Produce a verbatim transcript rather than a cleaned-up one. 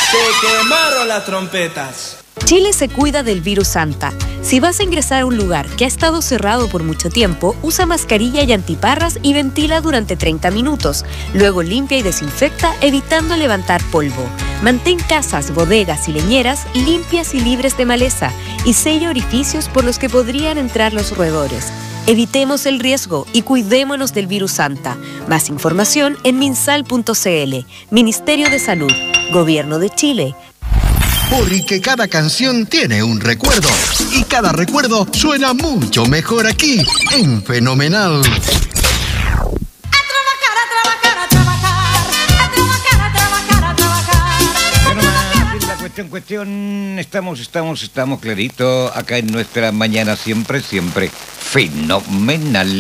Se quemaron las trompetas. Chile se cuida del virus Santa. Si vas a ingresar a un lugar que ha estado cerrado por mucho tiempo, usa mascarilla y antiparras y ventila durante treinta minutos. Luego limpia y desinfecta, evitando levantar polvo. Mantén casas, bodegas y leñeras limpias y libres de maleza y sella orificios por los que podrían entrar los roedores. Evitemos el riesgo y cuidémonos del virus Santa. Más información en minsal punto cl. Ministerio de Salud. Gobierno de Chile. Porque cada canción tiene un recuerdo y cada recuerdo suena mucho mejor aquí en Fenomenal. En cuestión, estamos, estamos, estamos clarito acá en nuestra mañana siempre, siempre fenomenal.